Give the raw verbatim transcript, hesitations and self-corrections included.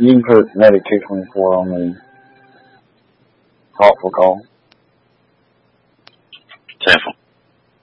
You can put Medic two twenty-four on the thoughtful call. Careful.